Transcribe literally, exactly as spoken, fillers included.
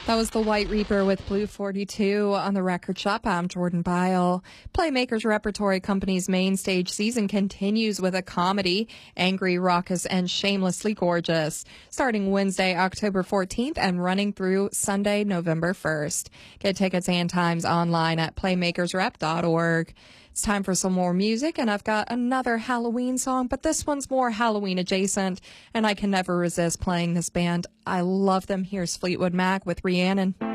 That was the White Reaper with Blue forty-two on the Record Shop. I'm Jordan Byle. Playmakers Repertory Company's main stage season continues with a comedy, Angry, Raucous, and Shamelessly Gorgeous, starting Wednesday, October fourteenth and running through Sunday, November first. Get tickets and times online at playmakers rep dot org. It's time for some more music, and I've got another Halloween song, but this one's more Halloween adjacent, and I can never resist playing this band. I love them. Here's Fleetwood Mac with Rhiannon.